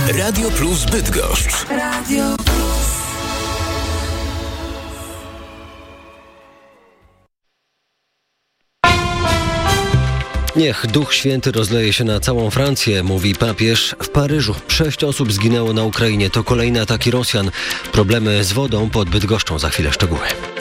Radio Plus Bydgoszcz. Radio Plus. Niech Duch Święty rozleje się na całą Francję, mówi papież. W Paryżu 6 osób zginęło na Ukrainie. To kolejne ataki Rosjan. Problemy z wodą pod Bydgoszczą. Za chwilę szczegóły.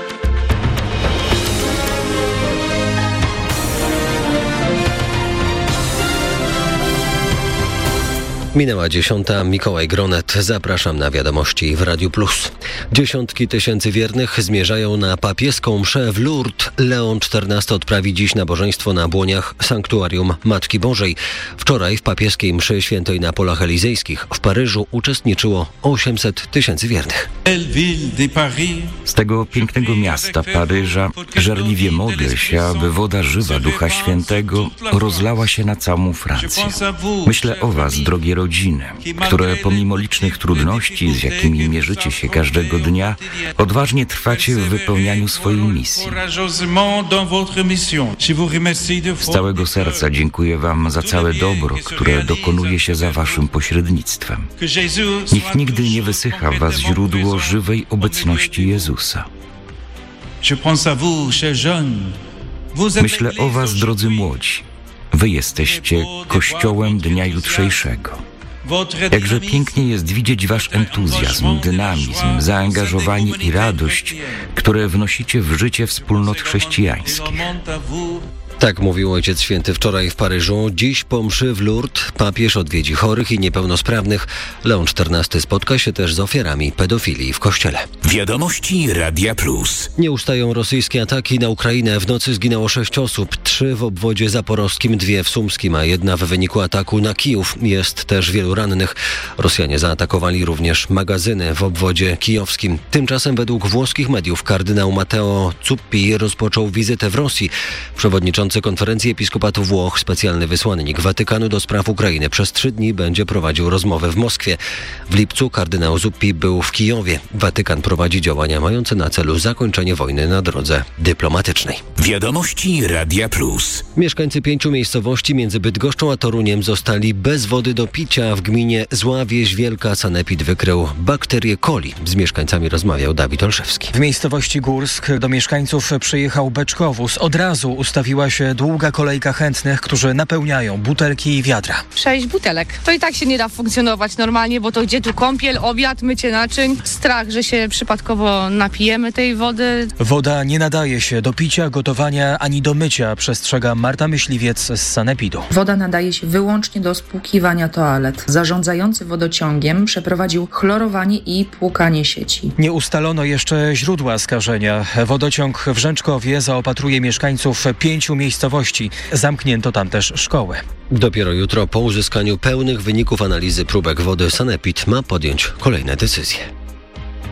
Minęła 10. Mikołaj Gronet. Zapraszam na wiadomości w Radiu Plus. Dziesiątki tysięcy wiernych zmierzają na papieską mszę w Lourdes. Leon XIV odprawi dziś nabożeństwo na błoniach Sanktuarium Matki Bożej. Wczoraj w papieskiej mszy świętej na Polach Elizejskich w Paryżu uczestniczyło 800 tysięcy wiernych. Z tego pięknego miasta Paryża żarliwie modlę się, aby woda żywa Ducha Świętego rozlała się na całą Francję. Myślę o was, drogie rodziny, które pomimo licznych trudności, z jakimi mierzycie się każdego dnia, odważnie trwacie w wypełnianiu swojej misji. Z całego serca dziękuję wam za całe dobro, które dokonuje się za waszym pośrednictwem. Niech nigdy nie wysycha w was źródło żywej obecności Jezusa. Myślę o was, drodzy młodzi. Wy jesteście Kościołem dnia jutrzejszego. Jakże pięknie jest widzieć wasz entuzjazm, dynamizm, zaangażowanie i radość, które wnosicie w życie wspólnot chrześcijańskich. Tak mówił Ojciec Święty wczoraj w Paryżu. Dziś po mszy w Lourdes papież odwiedzi chorych i niepełnosprawnych. Leon XIV spotka się też z ofiarami pedofilii w kościele. Wiadomości Radia Plus. Nie ustają rosyjskie ataki na Ukrainę. W nocy zginęło 6 osób. 3 w obwodzie zaporowskim, 2 w sumskim, a 1 w wyniku ataku na Kijów. Jest też wielu rannych. Rosjanie zaatakowali również magazyny w obwodzie kijowskim. Tymczasem według włoskich mediów kardynał Matteo Zuppi rozpoczął wizytę w Rosji. Przewodniczący Konferencji Episkopatu Włoch, specjalny wysłannik Watykanu do spraw Ukrainy, przez 3 dni będzie prowadził rozmowę w Moskwie. W lipcu kardynał Zuppi był w Kijowie. Watykan prowadzi działania mające na celu zakończenie wojny na drodze dyplomatycznej. Wiadomości Radia Plus. Mieszkańcy 5 miejscowości między Bydgoszczą a Toruniem zostali bez wody do picia. W gminie Zła Wieś Wielka sanepid wykrył bakterię coli. Z mieszkańcami rozmawiał Dawid Olszewski. W miejscowości Górsk do mieszkańców przyjechał beczkowóz. Od razu ustawiła się długa kolejka chętnych, którzy napełniają butelki i wiadra. 6 butelek. To i tak się nie da funkcjonować normalnie, bo to gdzie tu kąpiel, obiad, mycie naczyń. Strach, że się przypadkowo napijemy tej wody. Woda nie nadaje się do picia, gotowania ani do mycia, przestrzega Marta Myśliwiec z sanepidu. Woda nadaje się wyłącznie do spłukiwania toalet. Zarządzający wodociągiem przeprowadził chlorowanie i płukanie sieci. Nie ustalono jeszcze źródła skażenia. Wodociąg w Rzęczkowie zaopatruje mieszkańców 5 miejscowości. Zamknięto tam też szkoły. Dopiero jutro po uzyskaniu pełnych wyników analizy próbek wody sanepid ma podjąć kolejne decyzje.